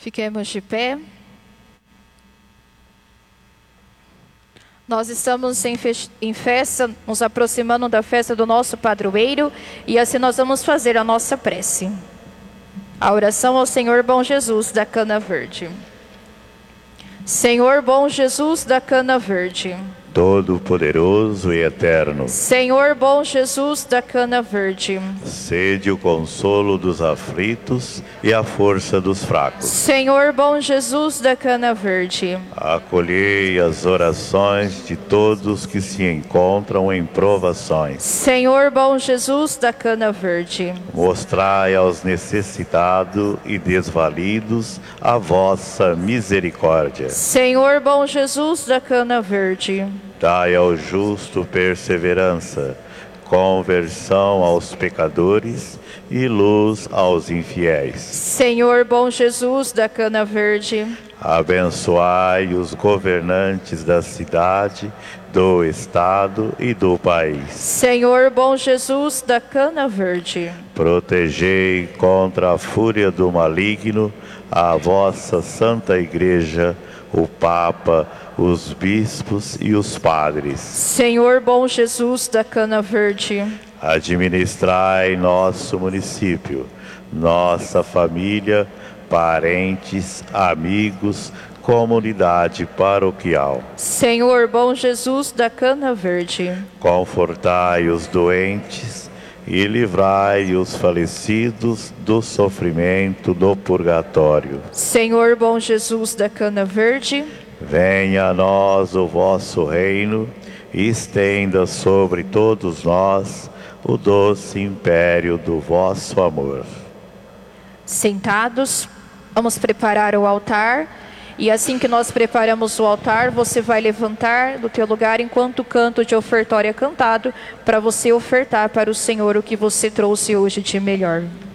Fiquemos de pé. Nós estamos em festa, nos aproximando da festa do nosso padroeiro, e assim nós vamos fazer a nossa prece. A oração ao Senhor Bom Jesus da Cana Verde. Senhor Bom Jesus da Cana Verde, Todo-Poderoso e Eterno, Senhor Bom Jesus da Cana Verde, sede o consolo dos aflitos e a força dos fracos. Senhor Bom Jesus da Cana Verde, Acolhei as orações de todos que se encontram em provações. Senhor Bom Jesus da Cana Verde, Mostrai aos necessitados e desvalidos a vossa misericórdia. Senhor Bom Jesus da Cana Verde, Dai ao justo perseverança, conversão aos pecadores e luz aos infiéis. Senhor Bom Jesus da Cana Verde, Abençoai os governantes da cidade, do estado e do país. Senhor Bom Jesus da Cana Verde, Protegei contra a fúria do maligno a vossa Santa Igreja, o Papa, os bispos e os padres. Senhor Bom Jesus da Cana Verde, Administrai nosso município, nossa família, parentes, amigos, comunidade paroquial. Senhor Bom Jesus da Cana Verde, Confortai os doentes e livrai os falecidos do sofrimento do purgatório. Senhor Bom Jesus da Cana Verde, Venha a nós o vosso reino e estenda sobre todos nós o doce império do vosso amor. sentados, vamos preparar o altar. E assim que nós preparamos o altar, você vai levantar do teu lugar enquanto o canto de ofertório é cantado, para você ofertar para o Senhor o que você trouxe hoje de melhor.